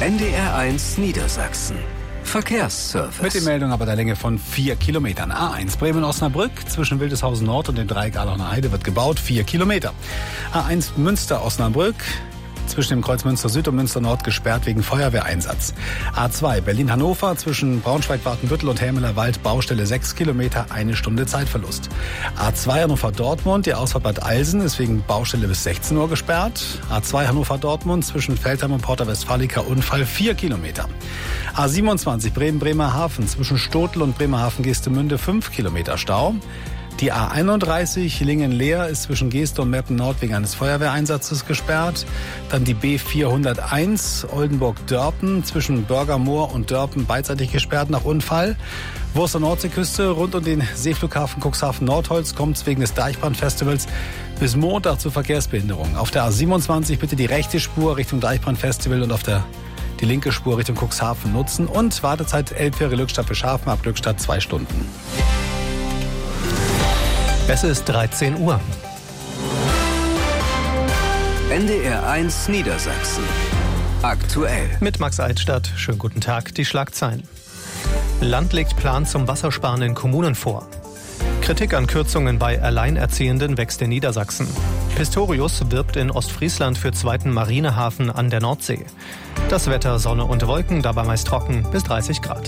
NDR1 Niedersachsen. Verkehrsservice. Mit den Meldungen aber der Länge von 4 Kilometern. A1 Bremen-Osnabrück zwischen Wildeshausen Nord und dem Dreieck Aalocher Heide wird gebaut. 4 Kilometer. A1 Münster-Osnabrück zwischen dem Kreuz Münster Süd und Münster Nord gesperrt wegen Feuerwehreinsatz. A2 Berlin-Hannover zwischen Braunschweig-Watenbüttel und Helmeler Wald Baustelle 6 Kilometer, 1 Stunde Zeitverlust. A2 Hannover-Dortmund, die Ausfahrt Bad Eilsen ist wegen Baustelle bis 16 Uhr gesperrt. A2 Hannover-Dortmund zwischen Feldheim und Porta Westfalica Unfall 4 Kilometer. A27 Bremen-Bremerhaven zwischen Stotel und Bremerhaven-Geestemünde 5 Kilometer Stau. Die A31 Lingen-Leer ist zwischen Geeste und Meppen-Nord wegen eines Feuerwehreinsatzes gesperrt. Dann die B401 Oldenburg-Dörpen zwischen Börgermoor und Dörpen beidseitig gesperrt nach Unfall. Wurster Nordseeküste rund um den Seeflughafen Cuxhaven-Nordholz kommt es wegen des Deichbrandfestivals bis Montag zu Verkehrsbehinderungen. Auf der A27 bitte die rechte Spur Richtung Deichbrandfestival und auf die linke Spur Richtung Cuxhaven nutzen. Und Wartezeit Elbfähre Glückstadt-Beschafen ab Glückstadt 2 Stunden. Es ist 13 Uhr. NDR1 Niedersachsen. Aktuell. Mit Max Altstadt. Schönen guten Tag. Die Schlagzeilen. Land legt Plan zum Wassersparen in Kommunen vor. Kritik an Kürzungen bei Alleinerziehenden wächst in Niedersachsen. Pistorius wirbt in Ostfriesland für zweiten Marinehafen an der Nordsee. Das Wetter Sonne und Wolken, dabei meist trocken bis 30 Grad.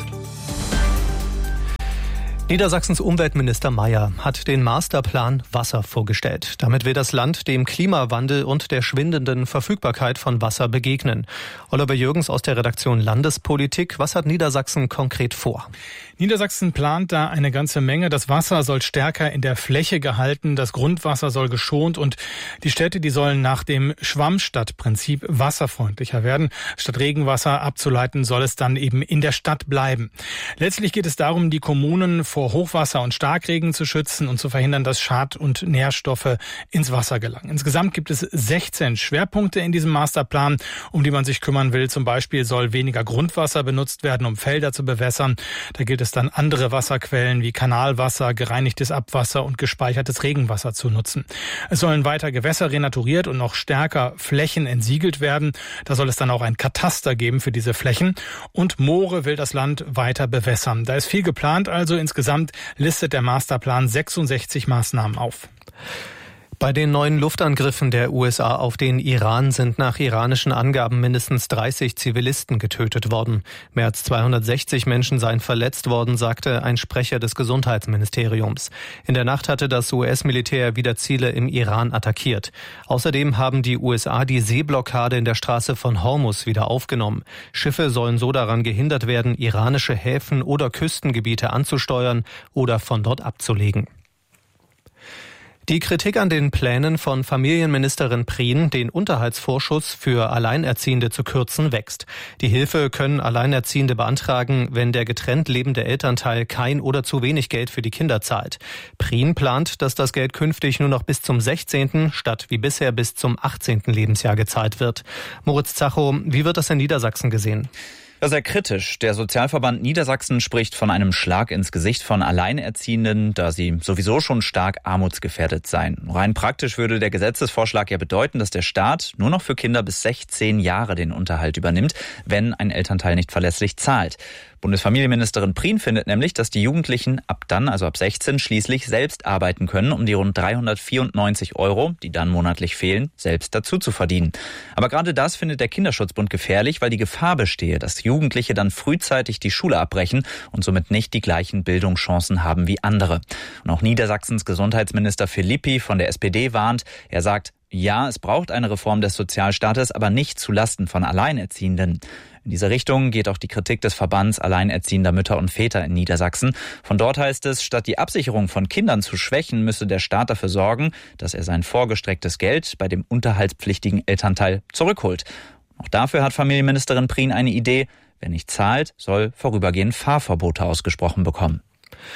Niedersachsens Umweltminister Mayer hat den Masterplan Wasser vorgestellt. Damit will das Land dem Klimawandel und der schwindenden Verfügbarkeit von Wasser begegnen. Oliver Jürgens aus der Redaktion Landespolitik. Was hat Niedersachsen konkret vor? Niedersachsen plant da eine ganze Menge. Das Wasser soll stärker in der Fläche gehalten, das Grundwasser soll geschont und die Städte, die sollen nach dem Schwammstadtprinzip wasserfreundlicher werden. Statt Regenwasser abzuleiten, soll es dann eben in der Stadt bleiben. Letztlich geht es darum, die Kommunen vor Hochwasser und Starkregen zu schützen und zu verhindern, dass Schad- und Nährstoffe ins Wasser gelangen. Insgesamt gibt es 16 Schwerpunkte in diesem Masterplan, um die man sich kümmern will. Zum Beispiel soll weniger Grundwasser benutzt werden, um Felder zu bewässern. Da gilt es dann, andere Wasserquellen wie Kanalwasser, gereinigtes Abwasser und gespeichertes Regenwasser zu nutzen. Es sollen weiter Gewässer renaturiert und noch stärker Flächen entsiegelt werden. Da soll es dann auch ein Kataster geben für diese Flächen. Und Moore will das Land weiter bewässern. Da ist viel geplant, also insgesamt listet der Masterplan 66 Maßnahmen auf. Bei den neuen Luftangriffen der USA auf den Iran sind nach iranischen Angaben mindestens 30 Zivilisten getötet worden. Mehr als 260 Menschen seien verletzt worden, sagte ein Sprecher des Gesundheitsministeriums. In der Nacht hatte das US-Militär wieder Ziele im Iran attackiert. Außerdem haben die USA die Seeblockade in der Straße von Hormuz wieder aufgenommen. Schiffe sollen so daran gehindert werden, iranische Häfen oder Küstengebiete anzusteuern oder von dort abzulegen. Die Kritik an den Plänen von Familienministerin Prien, den Unterhaltsvorschuss für Alleinerziehende zu kürzen, wächst. Die Hilfe können Alleinerziehende beantragen, wenn der getrennt lebende Elternteil kein oder zu wenig Geld für die Kinder zahlt. Prien plant, dass das Geld künftig nur noch bis zum 16. statt wie bisher bis zum 18. Lebensjahr gezahlt wird. Moritz Zacho, wie wird das in Niedersachsen gesehen? Ja, sehr kritisch. Der Sozialverband Niedersachsen spricht von einem Schlag ins Gesicht von Alleinerziehenden, da sie sowieso schon stark armutsgefährdet seien. Rein praktisch würde der Gesetzesvorschlag ja bedeuten, dass der Staat nur noch für Kinder bis 16 Jahre den Unterhalt übernimmt, wenn ein Elternteil nicht verlässlich zahlt. Bundesfamilienministerin Prien findet nämlich, dass die Jugendlichen ab dann, also ab 16, schließlich selbst arbeiten können, um die rund 394 €, die dann monatlich fehlen, selbst dazu zu verdienen. Aber gerade das findet der Kinderschutzbund gefährlich, weil die Gefahr bestehe, dass Jugendliche dann frühzeitig die Schule abbrechen und somit nicht die gleichen Bildungschancen haben wie andere. Und auch Niedersachsens Gesundheitsminister Philippi von der SPD warnt. Er sagt, ja, es braucht eine Reform des Sozialstaates, aber nicht zulasten von Alleinerziehenden. In diese Richtung geht auch die Kritik des Verbands Alleinerziehender Mütter und Väter in Niedersachsen. Von dort heißt es, statt die Absicherung von Kindern zu schwächen, müsse der Staat dafür sorgen, dass er sein vorgestrecktes Geld bei dem unterhaltspflichtigen Elternteil zurückholt. Auch dafür hat Familienministerin Prien eine Idee. Wer nicht zahlt, soll vorübergehend Fahrverbote ausgesprochen bekommen.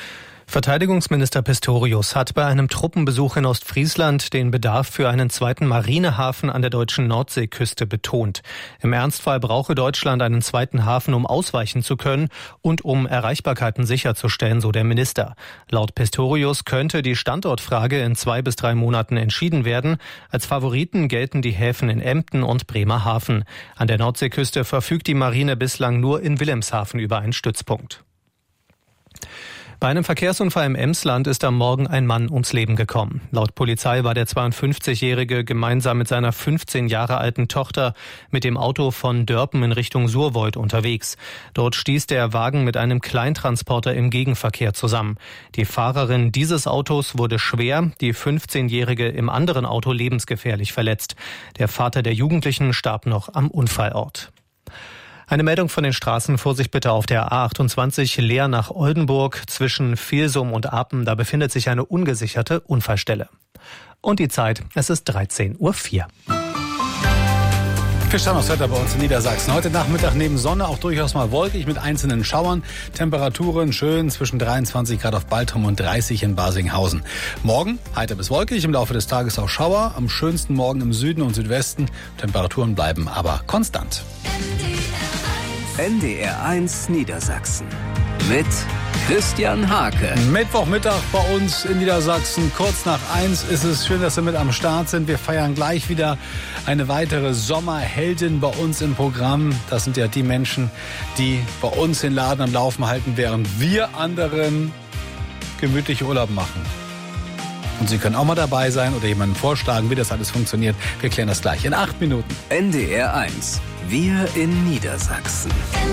Verteidigungsminister Pistorius hat bei einem Truppenbesuch in Ostfriesland den Bedarf für einen zweiten Marinehafen an der deutschen Nordseeküste betont. Im Ernstfall brauche Deutschland einen zweiten Hafen, um ausweichen zu können und um Erreichbarkeiten sicherzustellen, so der Minister. Laut Pistorius könnte die Standortfrage in 2 bis 3 Monaten entschieden werden. Als Favoriten gelten die Häfen in Emden und Bremerhaven. An der Nordseeküste verfügt die Marine bislang nur in Wilhelmshaven über einen Stützpunkt. Bei einem Verkehrsunfall im Emsland ist am Morgen ein Mann ums Leben gekommen. Laut Polizei war der 52-Jährige gemeinsam mit seiner 15 Jahre alten Tochter mit dem Auto von Dörpen in Richtung Survold unterwegs. Dort stieß der Wagen mit einem Kleintransporter im Gegenverkehr zusammen. Die Fahrerin dieses Autos wurde schwer, die 15-Jährige im anderen Auto lebensgefährlich verletzt. Der Vater der Jugendlichen starb noch am Unfallort. Eine Meldung von den Straßen. Vorsicht bitte auf der A28 Leer nach Oldenburg zwischen Vilsum und Apen. Da befindet sich eine ungesicherte Unfallstelle. Und die Zeit, es ist 13:04 Uhr. Wir schauen aufs Wetter bei uns in Niedersachsen. Heute Nachmittag neben Sonne auch durchaus mal wolkig mit einzelnen Schauern. Temperaturen schön zwischen 23 Grad auf Baltrum und 30 in Barsinghausen. Morgen heiter bis wolkig, im Laufe des Tages auch Schauer. Am schönsten morgen im Süden und Südwesten. Temperaturen bleiben aber konstant. NDR1 Niedersachsen mit Christian Hake. Mittwochmittag bei uns in Niedersachsen. Kurz nach 1 ist es schön, dass Sie mit am Start sind. Wir feiern gleich wieder eine weitere Sommerheldin bei uns im Programm. Das sind ja die Menschen, die bei uns den Laden am Laufen halten, während wir anderen gemütlich Urlaub machen. Und Sie können auch mal dabei sein oder jemandem vorschlagen, wie das alles funktioniert. Wir klären das gleich in 8 Minuten. NDR1. Wir in Niedersachsen.